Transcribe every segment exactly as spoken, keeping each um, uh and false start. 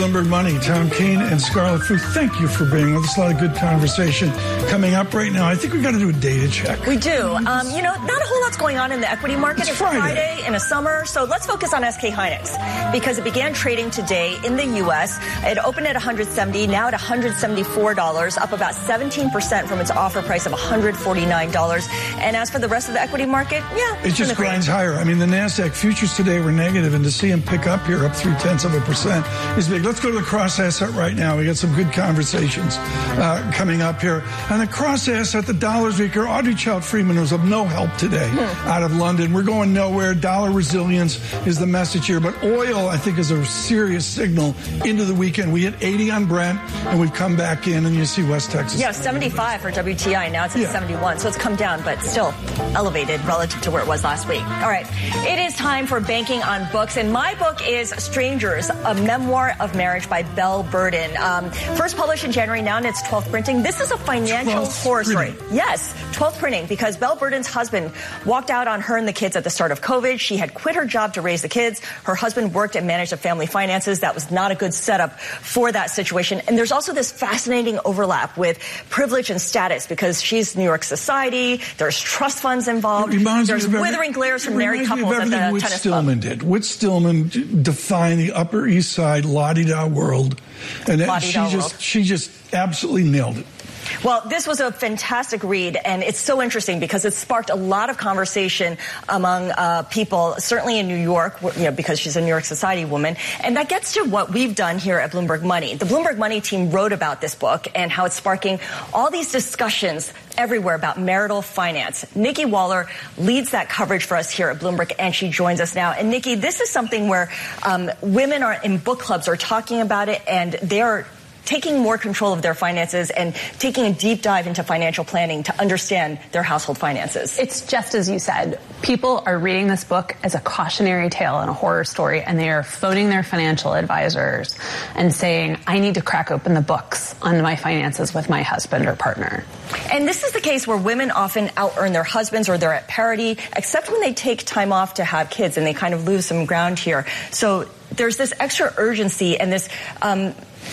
Bloomberg Money. Tom Keene and Scarlett Fu, thank you for being with us. A lot of good conversation coming up right now. I think we've got to do a data check. We do. Um, you know, not a whole lot's going on in the equity market. It's, it's Friday. Friday in a summer. So let's focus on S K Hynix because it began trading today in the U S. It opened at one hundred seventy, now at one hundred seventy-four dollars, up about seventeen percent from its offer price of one hundred forty-nine dollars. And as for the rest of the equity market, yeah, it just grinds higher. I mean, the NASDAQ futures today were negative, and to see them pick up here up three tenths of a percent is big. Let's go to the cross asset right now. We got some good conversations uh, coming up here. On the cross asset, the dollar's weaker. Audrey Child-Freeman was of no help today hmm. out of London. We're going nowhere. Dollar resilience is the message here. But oil, I think, is a serious signal into the weekend. We hit eighty on Brent, and we've come back in, and you see West Texas. Yeah, seventy-five for W T I. Now it's at yeah. seventy-one. So it's come down, but still elevated relative to where it was last week. All right. It is time for Banking on Books, and my book is Strangers, a memoir of marriage by Belle Burden. Um, first published in January, now in its twelfth printing. This is a financial horror story. Yes, twelfth printing, because Belle Burden's husband walked out on her and the kids at the start of COVID. She had quit her job to raise the kids. Her husband worked and managed the family finances. That was not a good setup for that situation. And there's also this fascinating overlap with privilege and status, because she's New York society. There's trust funds involved. There's withering glares from married couples at the Whit tennis Stillman club. did. Whit Stillman defined the Upper East Side la-di-da world, and that, she just world. she just absolutely nailed it. Well, this was a fantastic read, and it's so interesting because it sparked a lot of conversation among uh, people, certainly in New York, you know, because she's a New York society woman. And that gets to what we've done here at Bloomberg Money. The Bloomberg Money team wrote about this book and how it's sparking all these discussions everywhere about marital finance. Nikki Waller leads that coverage for us here at Bloomberg, and she joins us now. And Nikki, this is something where um, women are in book clubs are talking about it, and they're taking more control of their finances and taking a deep dive into financial planning to understand their household finances. It's just as you said. People are reading this book as a cautionary tale and a horror story, and they are phoning their financial advisors and saying, I need to crack open the books on my finances with my husband or partner. And this is the case where women often out-earn their husbands or they're at parity, except when they take time off to have kids, and they kind of lose some ground here. So there's this extra urgency and this um,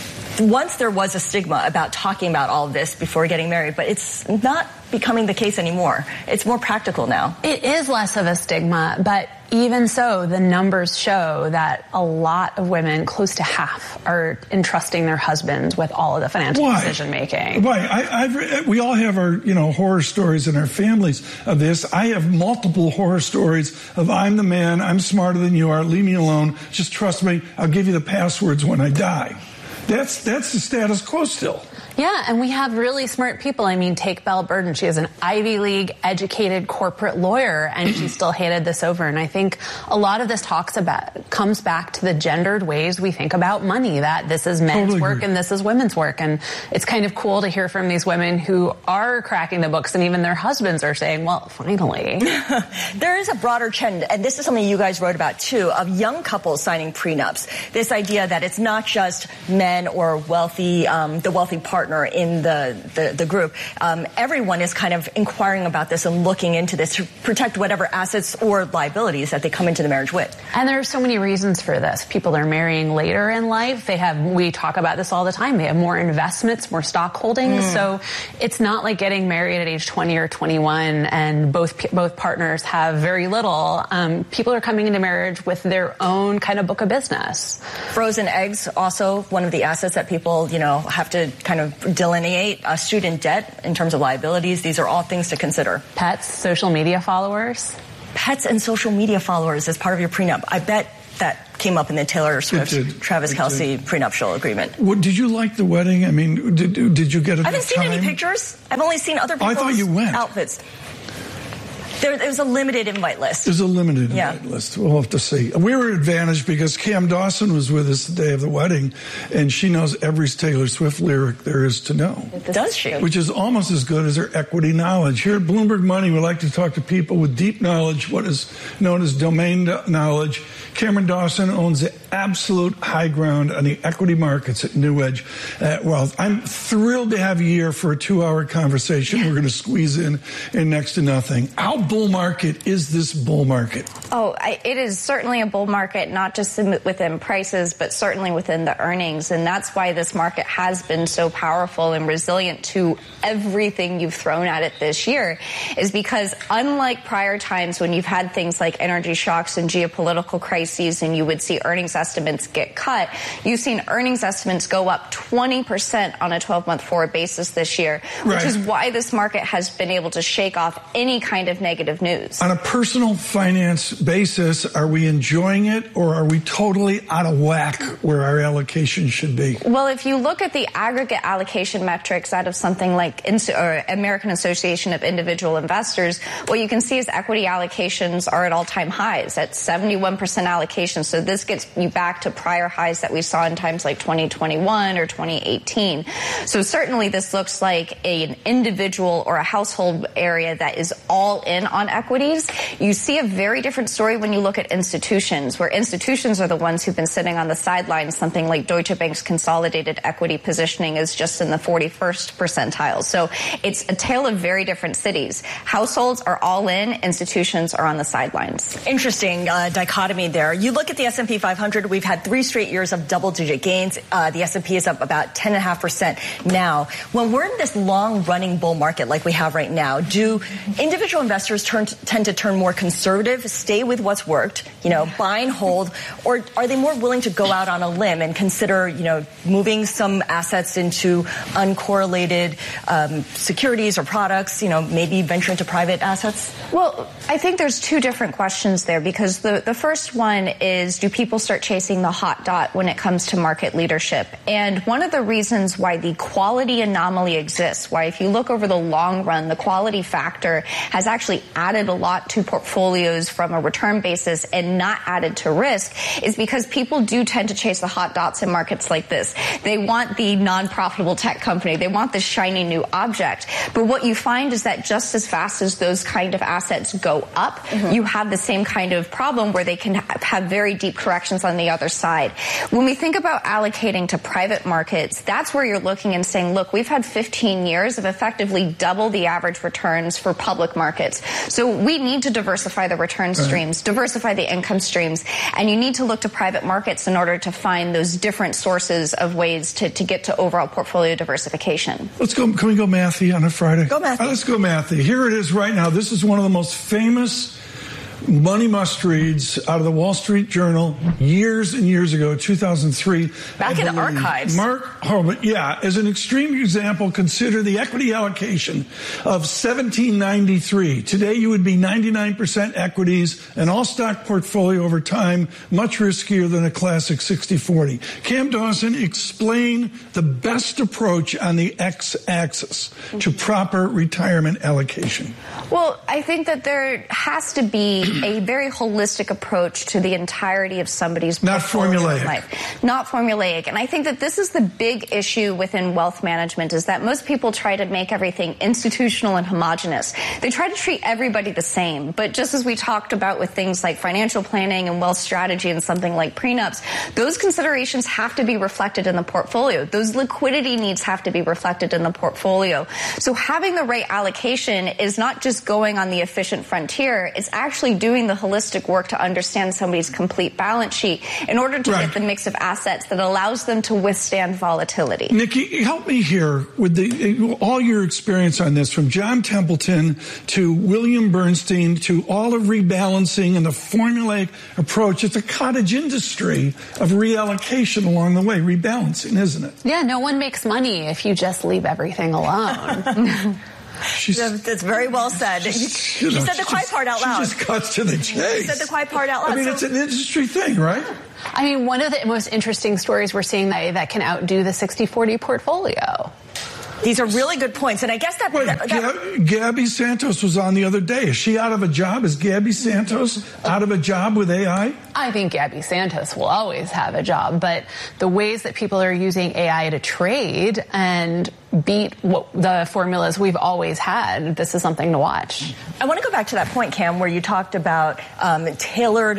once there was a stigma about talking about all of this before getting married, but it's not becoming the case anymore. It's more practical now. It is less of a stigma, but even so, the numbers show that a lot of women, close to half, are entrusting their husbands with all of the financial Why? decision making. Why? I, I've, we all have our, you know, horror stories in our families of this. I have multiple horror stories of I'm the man, I'm smarter than you are, leave me alone, just trust me, I'll give you the passwords when I die. That's that's the status quo still. Yeah, and we have really smart people. I mean, take Belle Burden. She is an Ivy League educated corporate lawyer, and she still handed this over. And I think a lot of this talks about comes back to the gendered ways we think about money, that this is men's Totally work agree. and this is women's work. And it's kind of cool to hear from these women who are cracking the books, and even their husbands are saying, well, finally. There is a broader trend, and this is something you guys wrote about too, of young couples signing prenups. This idea that it's not just men or wealthy, um, the wealthy partner in the, the, the group. Um, everyone is kind of inquiring about this and looking into this to protect whatever assets or liabilities that they come into the marriage with. And there are so many reasons for this. People are marrying later in life. They have, we talk about this all the time, they have more investments, more stock holdings. Mm. So it's not like getting married at age twenty or twenty-one and both both partners have very little. Um, people are coming into marriage with their own kind of book of business. Frozen eggs, also one of the assets that people, you know, have to kind of delineate. Uh, student debt in terms of liabilities. These are all things to consider. Pets, social media followers. Pets and social media followers as part of your prenup. I bet that came up in the Taylor Swift, Travis Kelce prenuptial agreement. What, did you like the wedding? I mean, did, did you get a I haven't seen time? any pictures. I've only seen other people's I thought you went. outfits. There, there was a limited invite list. There's a limited yeah. invite list. We'll have to see. We were advantaged because Cam Dawson was with us the day of the wedding, and she knows every Taylor Swift lyric there is to know. Does she? Which is almost as good as her equity knowledge. Here at Bloomberg Money, we like to talk to people with deep knowledge, what is known as domain knowledge. Cameron Dawson owns absolute high ground on the equity markets at New Edge uh, Wealth. I'm thrilled to have you here for a two-hour conversation. We're going to squeeze in in next to nothing. How bull market is this bull market? Oh, I, it is certainly a bull market, not just in, within prices, but certainly within the earnings. And that's why this market has been so powerful and resilient to everything you've thrown at it this year, is because unlike prior times when you've had things like energy shocks and geopolitical crises and you would see earnings estimates get cut, you've seen earnings estimates go up twenty percent on a twelve-month forward basis this year, which right. is why this market has been able to shake off any kind of negative news. On a personal finance basis, are we enjoying it, or are we totally out of whack where our allocation should be? Well, if you look at the aggregate allocation metrics out of something like or American Association of Individual Investors, what you can see is equity allocations are at all-time highs at seventy-one percent allocation. So this gets you back to prior highs that we saw in times like twenty twenty-one or twenty eighteen. So certainly this looks like an individual or a household area that is all in on equities. You see a very different story when you look at institutions, where institutions are the ones who've been sitting on the sidelines. Something like Deutsche Bank's consolidated equity positioning is just in the forty-first percentile. So it's a tale of very different cities. Households are all in, institutions are on the sidelines. Interesting uh, dichotomy there. You look at the S and P five hundred, we've had three straight years of double-digit gains. Uh, the S and P is up about ten point five percent now. When we're in this long-running bull market like we have right now, do individual investors turn to, tend to turn more conservative, stay with what's worked, you know, buy and hold, or are they more willing to go out on a limb and consider, you know, moving some assets into uncorrelated um, securities or products, you know, maybe venture into private assets? Well, I think there's two different questions there, because the, the first one is, do people start chasing the hot dot when it comes to market leadership? And one of the reasons why the quality anomaly exists, why if you look over the long run, the quality factor has actually added a lot to portfolios from a return basis and not added to risk, is because people do tend to chase the hot dots in markets like this. They want the non-profitable tech company. They want the shiny new object. But what you find is that just as fast as those kind of assets go up, mm-hmm. you have the same kind of problem where they can ha- have very deep corrections on the other side. When we think about allocating to private markets, that's where you're looking and saying, look, we've had fifteen years of effectively double the average returns for public markets. So we need to diversify the return streams, right. diversify the income streams, and you need to look to private markets in order to find those different sources of ways to, to get to overall portfolio diversification. Let's go. Can we go mathy on a Friday? Go mathy. Uh, let's go mathy. Here it is right now. This is one of the most famous money must-reads out of the Wall Street Journal years and years ago, two thousand three. Back in the archives. Mark Horowitz, yeah, as an extreme example, consider the equity allocation of seventeen ninety-three. Today, you would be ninety-nine percent equities, an all-stock portfolio over time, much riskier than a classic sixty forty. Cam Dawson, explain the best approach on the X-axis to proper retirement allocation. Well, I think that there has to be a very holistic approach to the entirety of somebody's not formulaic life. Not formulaic. And I think that this is the big issue within wealth management, is that most people try to make everything institutional and homogenous. They try to treat everybody the same. But just as we talked about with things like financial planning and wealth strategy and something like prenups, those considerations have to be reflected in the portfolio. Those liquidity needs have to be reflected in the portfolio. So having the right allocation is not just going on the efficient frontier. It's actually doing the holistic work to understand somebody's complete balance sheet in order to right. get the mix of assets that allows them to withstand volatility. Nikki, help me here with the all your experience on this, from John Templeton to William Bernstein to all of rebalancing and the formulaic approach. It's a cottage industry of reallocation along the way, rebalancing, isn't it? Yeah, no one makes money if you just leave everything alone. She's, That's very well said. You, you, know, you said the quiet just, part out loud. She just cuts to the chase. You said the quiet part out loud. I mean, so, it's an industry thing, right? I mean, one of the most interesting stories we're seeing that, that can outdo the sixty forty portfolio. These are really good points, and I guess that... Wait, that, that Gab, Gabby Santos was on the other day. Is she out of a job? Is Gabby Santos out of a job with A I? I think Gabby Santos will always have a job, but the ways that people are using A I to trade and beat what the formulas we've always had, this is something to watch. I want to go back to that point, Cam, where you talked about um, tailored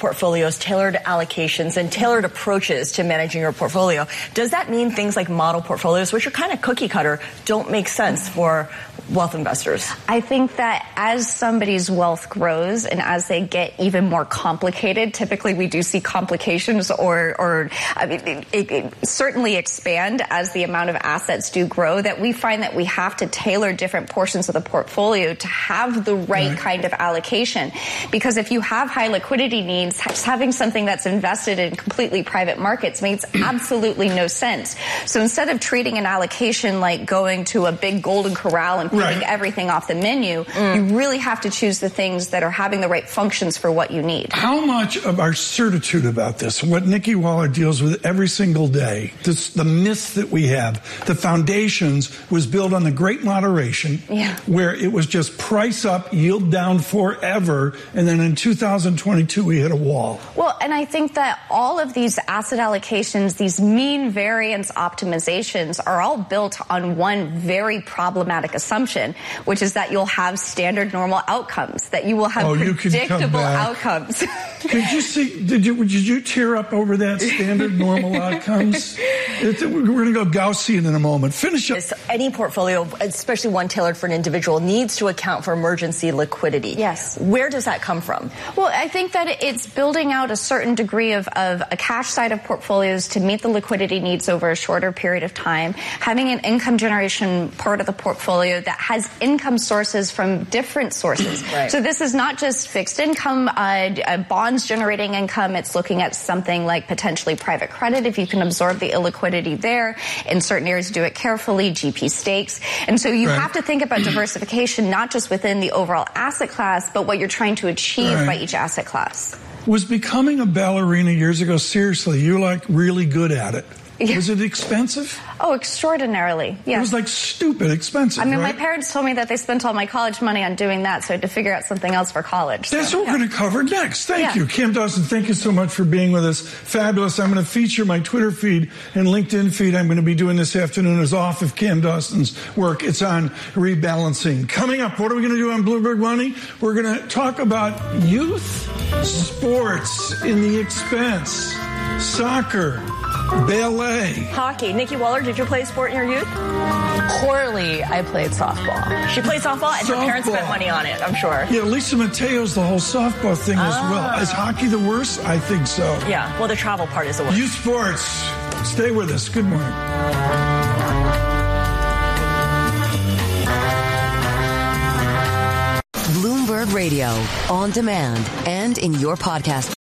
portfolios, tailored allocations, and tailored approaches to managing your portfolio. Does that mean things like model portfolios, which are kind of cookie cutter, don't make sense for wealth investors? I think that as somebody's wealth grows and as they get even more complicated, typically we do see complications or, or I mean, it, it, it certainly expand as the amount of assets do grow, that we find that we have to tailor different portions of the portfolio to have the right, right. kind of allocation. Because if you have high liquidity needs, having something that's invested in completely private markets makes absolutely no sense. So instead of treating an allocation like going to a big golden corral and picking right. everything off the menu, mm. you really have to choose the things that are having the right functions for what you need. How much of our certitude about this, what Nikki Waller deals with every single day, this, the myths that we have, the foundations was built on the great moderation, yeah. where it was just price up, yield down forever, and then in two thousand twenty-two we hit a wall. Well, and I think that all of these asset allocations, these mean variance optimizations, are all built on one very problematic assumption, which is that you'll have standard normal outcomes, that you will have oh, predictable outcomes. Could you see, did you, did you tear up over that standard normal outcomes? It, we're going to go Gaussian in a moment. Finish up. Any portfolio, especially one tailored for an individual, needs to account for emergency liquidity. Yes. Where does that come from? Well, I think that it's building out a certain degree of, of a cash side of portfolios to meet the liquidity needs over a shorter period of time, having an income generation part of the portfolio that has income sources from different sources. Right. So this is not just fixed income, uh, uh, bonds generating income. It's looking at something like potentially private credit, if you can absorb the illiquidity there. In certain areas, do it carefully, G P stakes. And so you right. have to think about diversification, not just within the overall asset class, but what you're trying to achieve right. by each asset class. Was becoming a ballerina years ago, seriously, you're like really good at it. Yeah. Was it expensive? Oh, extraordinarily, yes. It was like stupid expensive, I mean, right? my parents told me that they spent all my college money on doing that, so I had to figure out something else for college. That's so, what yeah. we're going to cover next. Thank yeah. you. Kim Dawson, thank you so much for being with us. Fabulous. I'm going to feature my Twitter feed and LinkedIn feed I'm going to be doing this afternoon is off of Kim Dawson's work. It's on rebalancing. Coming up, what are we going to do on Bloomberg Money? We're going to talk about youth sports in the expense, soccer, ballet. Hockey. Nikki Waller, did you play a sport in your youth? Poorly, I played softball. She played softball, and softball. Her parents spent money on it, I'm sure. Yeah, Lisa Mateo's the whole softball thing ah. as well. Is hockey the worst? I think so. Yeah, well, the travel part is the worst. Youth sports. Stay with us. Good morning. Bloomberg Radio, on demand and in your podcast.